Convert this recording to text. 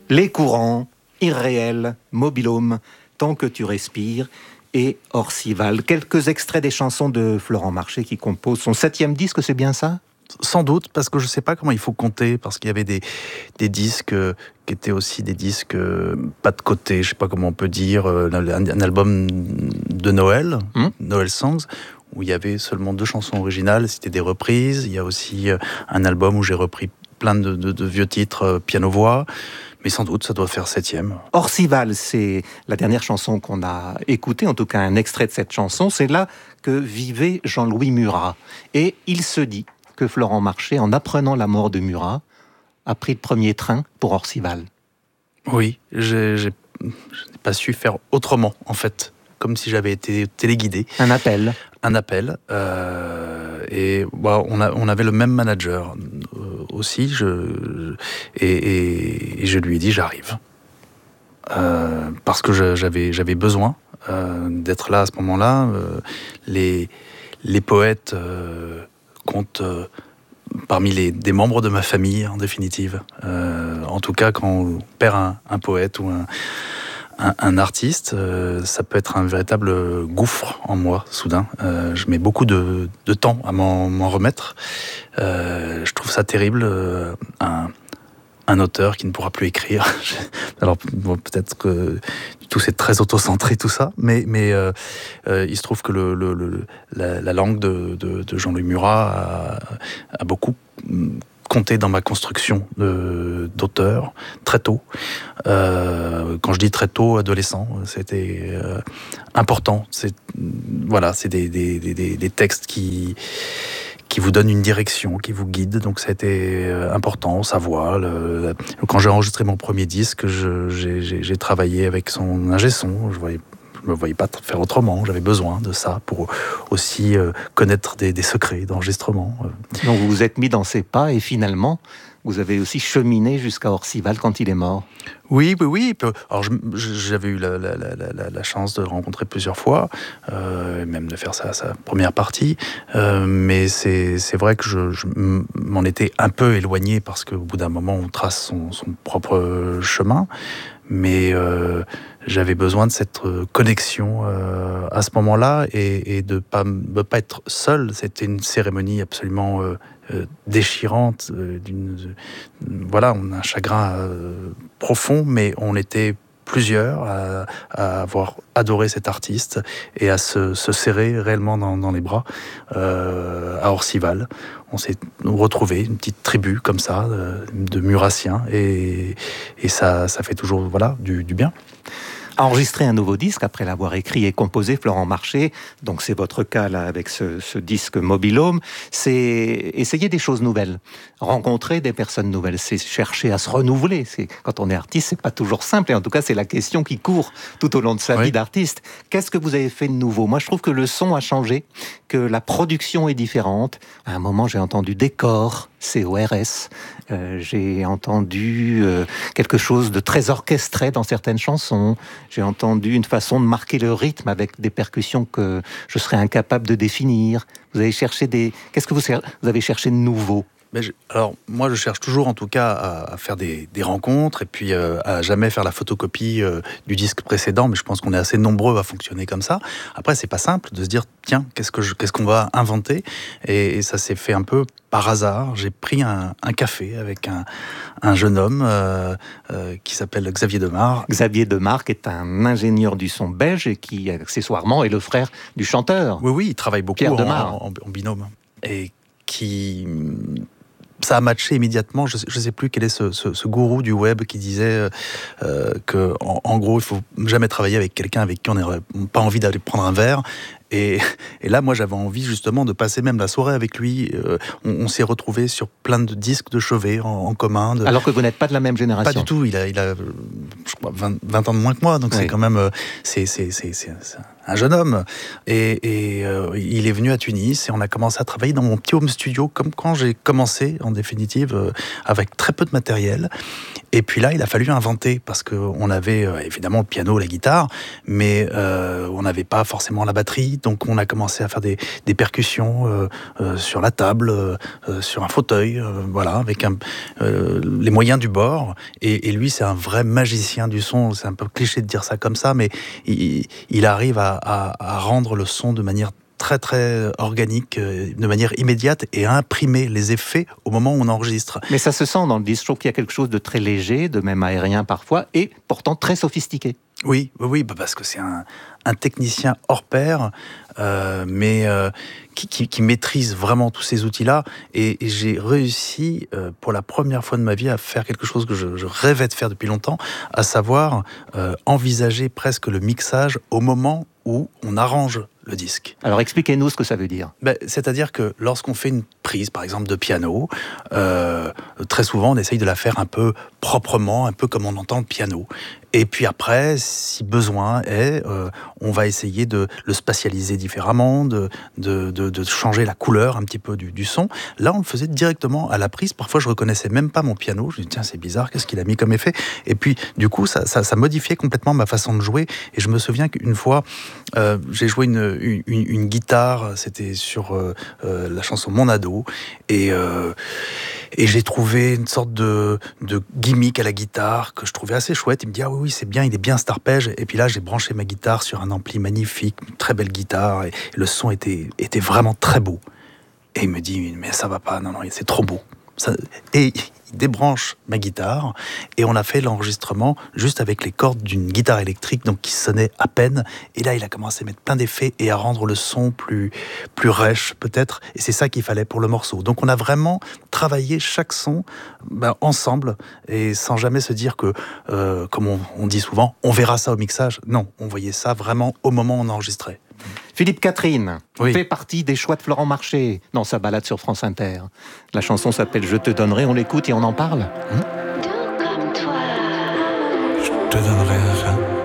Les courants, irréels, mobilhome, tant que tu respires, et Orcival. Quelques extraits des chansons de Florent Marché qui composent son 7e disque, c'est bien ça ? Sans doute, parce que je ne sais pas comment il faut compter, parce qu'il y avait des disques qui étaient aussi des disques pas de côté, je ne sais pas comment on peut dire, un album de Noël, Noël Songs, où il y avait seulement 2 chansons originales, c'était des reprises. Il y a aussi un album où j'ai repris plein de vieux titres piano-voix. Mais sans doute, ça doit faire 7e. Orcival, c'est la dernière chanson qu'on a écoutée, en tout cas un extrait de cette chanson. C'est là que vivait Jean-Louis Murat. Et il se dit que Florent Marché, en apprenant la mort de Murat, a pris le premier train pour Orcival. Oui, je n'ai pas su faire autrement, en fait. Comme si j'avais été téléguidé. Un appel. Et on avait le même manager aussi. Et je lui ai dit, j'arrive. Parce que j'avais besoin d'être là à ce moment-là. Les poètes comptent parmi des membres de ma famille, en définitive. En tout cas, quand on perd un poète ou un artiste, ça peut être un véritable gouffre en moi, soudain. Je mets beaucoup de temps à m'en remettre. Je trouve ça terrible, un auteur qui ne pourra plus écrire. Alors, peut-être que tout c'est très autocentré, tout ça, mais il se trouve que la langue de Jean-Louis Murat a beaucoup compté dans ma construction d'auteur très tôt. Quand je dis très tôt, adolescent, c'était important. C'est des textes qui vous donnent une direction, qui vous guident. Donc ça a été important, sa voix. Quand j'ai enregistré mon premier disque, j'ai travaillé avec son ingé son. Je me voyais pas faire autrement. J'avais besoin de ça pour aussi connaître des secrets d'enregistrement. Donc vous vous êtes mis dans ses pas et finalement, vous avez aussi cheminé jusqu'à Orcival quand il est mort. Oui. Alors j'avais eu la chance de le rencontrer plusieurs fois, même de faire sa première partie. Mais c'est vrai que je m'en étais un peu éloigné parce qu'au bout d'un moment, on trace son propre chemin. Mais j'avais besoin de cette connexion à ce moment-là et de pas être seul. C'était une cérémonie absolument déchirante. On a un chagrin profond, mais on était plusieurs à avoir adoré cet artiste et à se serrer réellement dans les bras à Orcival. On s'est retrouvés, une petite tribu comme ça, de Murassiens, et ça fait toujours du bien. Enregistrer un nouveau disque après l'avoir écrit et composé, Florent Marché, donc c'est votre cas là avec ce disque mobilhome, c'est essayer des choses nouvelles, rencontrer des personnes nouvelles, c'est chercher à se renouveler. Quand on est artiste, c'est pas toujours simple, et en tout cas c'est la question qui court tout au long de sa vie d'artiste. Qu'est-ce que vous avez fait de nouveau ? Moi je trouve que le son a changé, que la production est différente. À un moment j'ai entendu Décor, CORS, j'ai entendu quelque chose de très orchestré dans certaines chansons. J'ai entendu une façon de marquer le rythme avec des percussions que je serais incapable de définir. Vous avez cherché Qu'est-ce que vous avez cherché de nouveau ? Alors, moi, je cherche toujours, en tout cas, à faire des rencontres et puis à jamais faire la photocopie du disque précédent. Mais je pense qu'on est assez nombreux à fonctionner comme ça. Après, c'est pas simple de se dire, tiens, qu'est-ce qu'on va inventer ? Et ça s'est fait un peu par hasard. J'ai pris un café avec un jeune homme qui s'appelle Xavier Demar. Xavier Demar, qui est un ingénieur du son belge et qui, accessoirement, est le frère du chanteur. Oui, il travaille beaucoup en binôme. Et qui... Ça a matché immédiatement. Je ne sais plus quel est ce gourou du web qui disait que, en gros, il faut jamais travailler avec quelqu'un avec qui on n'aurait pas envie d'aller prendre un verre. Et là, moi, j'avais envie justement de passer même la soirée avec lui. On s'est retrouvés sur plein de disques de chevet en commun. Alors que vous n'êtes pas de la même génération. Pas du tout. Il a je crois, 20 ans de moins que moi. Donc c'est quand même c'est jeune homme. Et il est venu à Tunis et on a commencé à travailler dans mon petit home studio, comme quand j'ai commencé, en définitive, avec très peu de matériel. Et puis là, il a fallu inventer, parce qu'on avait évidemment le piano, la guitare, mais on n'avait pas forcément la batterie. Donc on a commencé à faire des percussions sur la table, sur un fauteuil, voilà, avec les moyens du bord. Et lui, c'est un vrai magicien du son. C'est un peu cliché de dire ça comme ça, mais il arrive à rendre le son de manière très très organique, de manière immédiate, et à imprimer les effets au moment où on enregistre. Mais ça se sent dans le disque. Je trouve qu'il y a quelque chose de très léger, de même aérien parfois, et pourtant très sophistiqué. Oui, parce que c'est un technicien hors pair, mais qui maîtrise vraiment tous ces outils-là. Et j'ai réussi, pour la première fois de ma vie, à faire quelque chose que je rêvais de faire depuis longtemps, à savoir envisager presque le mixage au moment où on arrange le disque. Alors expliquez-nous ce que ça veut dire. C'est-à-dire que lorsqu'on fait une prise, par exemple, de piano, très souvent on essaye de la faire un peu proprement, un peu comme on entend le piano. Et puis après, si besoin est, on va essayer de le spatialiser différemment, de changer la couleur un petit peu du son. Là, on le faisait directement à la prise. Parfois, je reconnaissais même pas mon piano. Je me dis, tiens, c'est bizarre, qu'est-ce qu'il a mis comme effet? Et puis, du coup, ça modifiait complètement ma façon de jouer. Et je me souviens qu'une fois, j'ai joué une guitare, c'était sur la chanson Mon ado, et j'ai trouvé une sorte de gimmick à la guitare que je trouvais assez chouette. Il me dit, ah oui, c'est bien, il est bien cet arpège. Et puis là, j'ai branché ma guitare sur un ampli magnifique, une très belle guitare, et le son était vraiment très beau. Et il me dit, mais ça va pas, non, c'est trop beau. Et il débranche ma guitare, et on a fait l'enregistrement juste avec les cordes d'une guitare électrique, donc qui sonnait à peine. Et là, il a commencé à mettre plein d'effets et à rendre le son plus rêche, peut-être. Et c'est ça qu'il fallait pour le morceau. Donc on a vraiment travaillé chaque son ensemble, et sans jamais se dire que, comme on dit souvent, on verra ça au mixage. Non, on voyait ça vraiment au moment où on enregistrait. Philippe Catherine oui. fait partie des choix de Florent Marché dans sa balade sur France Inter. La chanson s'appelle « Je te donnerai », on l'écoute et on en parle. Tout comme toi. Je te donnerai un